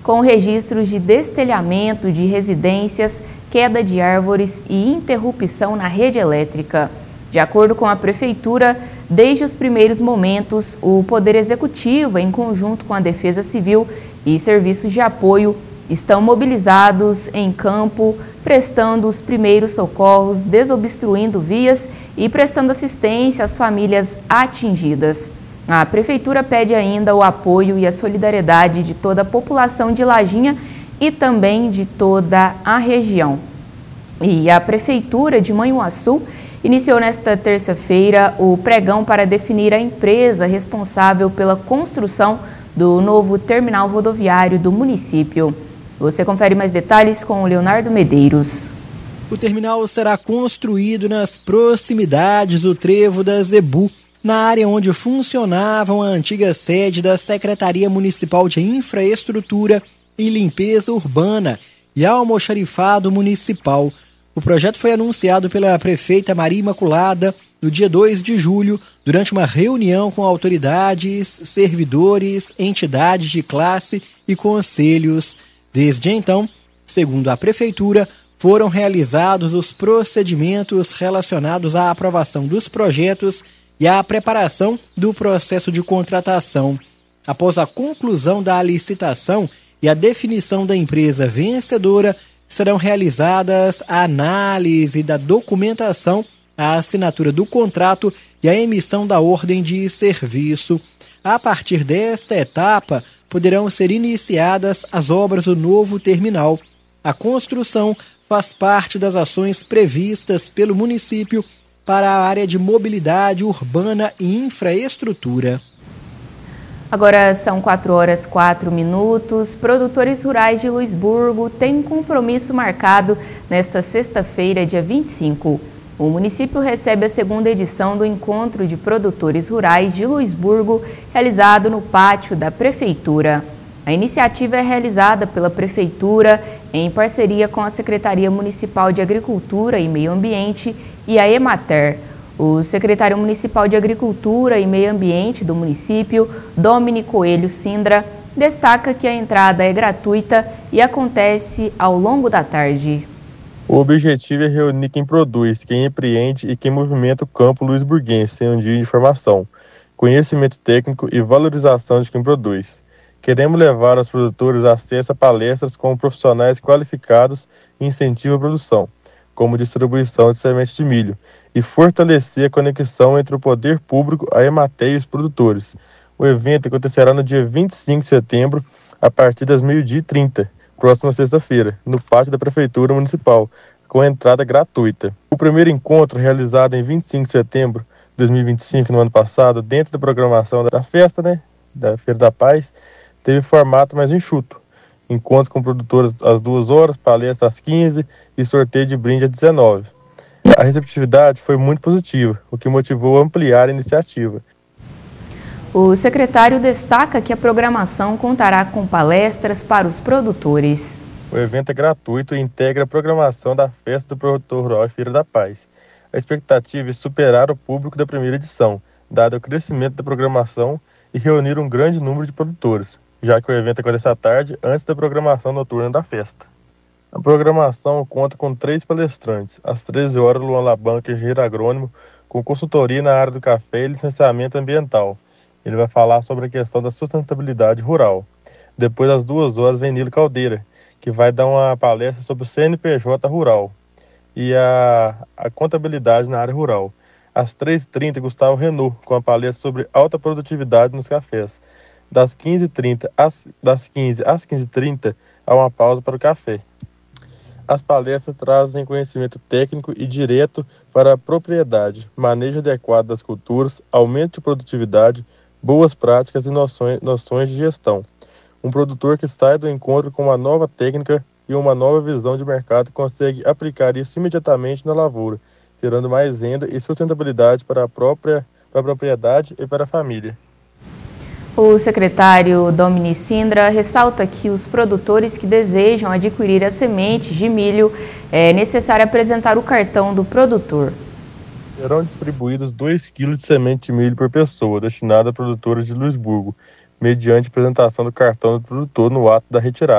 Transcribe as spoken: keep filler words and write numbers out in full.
com registros de destelhamento de residências, queda de árvores e interrupção na rede elétrica. De acordo com a Prefeitura, desde os primeiros momentos, o Poder Executivo, em conjunto com a Defesa Civil e serviços de apoio, estão mobilizados em campo, prestando os primeiros socorros, desobstruindo vias e prestando assistência às famílias atingidas. A Prefeitura pede ainda o apoio e a solidariedade de toda a população de Lajinha e também de toda a região. E a Prefeitura de Manhuaçu iniciou nesta terça-feira o pregão para definir a empresa responsável pela construção do novo terminal rodoviário do município. Você confere mais detalhes com o Leonardo Medeiros. O terminal será construído nas proximidades do Trevo da Zebu, na área onde funcionava a antiga sede da Secretaria Municipal de Infraestrutura e Limpeza Urbana e Almoxarifado Municipal. O projeto foi anunciado pela prefeita Maria Imaculada no dia dois de julho, durante uma reunião com autoridades, servidores, entidades de classe e conselhos. Desde então, segundo a Prefeitura, foram realizados os procedimentos relacionados à aprovação dos projetos e à preparação do processo de contratação. Após a conclusão da licitação e a definição da empresa vencedora, serão realizadas a análise da documentação, a assinatura do contrato e a emissão da ordem de serviço. A partir desta etapa, poderão ser iniciadas as obras do novo terminal. A construção faz parte das ações previstas pelo município para a área de mobilidade urbana e infraestrutura. Agora são quatro horas e quatro minutos. Produtores rurais de Luisburgo têm um compromisso marcado nesta sexta-feira, dia vinte e cinco. O município recebe a segunda edição do Encontro de Produtores Rurais de Luisburgo, realizado no pátio da Prefeitura. A iniciativa é realizada pela Prefeitura em parceria com a Secretaria Municipal de Agricultura e Meio Ambiente e a Emater. O secretário municipal de Agricultura e Meio Ambiente do município, Domini Coelho Sindra, destaca que a entrada é gratuita e acontece ao longo da tarde. O objetivo é reunir quem produz, quem empreende e quem movimenta o campo luisburguense em um dia de formação, conhecimento técnico e valorização de quem produz. Queremos levar aos produtores acesso a palestras com profissionais qualificados e incentivo à produção, como distribuição de sementes de milho, e fortalecer a conexão entre o poder público, a Emater e os produtores. O evento acontecerá no dia vinte e cinco de setembro, a partir das meio-dia e trinta, próxima sexta-feira, no pátio da Prefeitura Municipal, com entrada gratuita. O primeiro encontro, realizado em vinte e cinco de setembro de dois mil e vinte e cinco, no ano passado, dentro da programação da festa, né, da Feira da Paz, teve formato mais enxuto. Encontro com produtores às duas horas, palestra às quinze e sorteio de brinde às dezenove. A receptividade foi muito positiva, o que motivou a ampliar a iniciativa. O secretário destaca que a programação contará com palestras para os produtores. O evento é gratuito e integra a programação da Festa do Produtor Rural e Feira da Paz. A expectativa é superar o público da primeira edição, dado o crescimento da programação e reunir um grande número de produtores, já que o evento acontece à tarde, antes da programação noturna da festa. A programação conta com três palestrantes. Às treze horas, Luan Labanca, engenheiro agrônomo, com consultoria na área do café e licenciamento ambiental. Ele vai falar sobre a questão da sustentabilidade rural. Depois, às duas horas, vem Nilo Caldeira, que vai dar uma palestra sobre o C N P J rural e a, a contabilidade na área rural. Às três e trinta, Gustavo Renault, com a palestra sobre alta produtividade nos cafés. Das quinze e trinta às, das quinze às quinze e trinta, há uma pausa para o café. As palestras trazem conhecimento técnico e direto para a propriedade, manejo adequado das culturas, aumento de produtividade, boas práticas e noções, noções de gestão. Um produtor que sai do encontro com uma nova técnica e uma nova visão de mercado consegue aplicar isso imediatamente na lavoura, gerando mais renda e sustentabilidade para a própria para a propriedade e para a família. O secretário Domini Sindra ressalta que os produtores que desejam adquirir as sementes de milho é necessário apresentar o cartão do produtor. Serão distribuídos dois quilos de semente de milho por pessoa, destinada a produtores de Luisburgo, mediante apresentação do cartão do produtor no ato da retirada.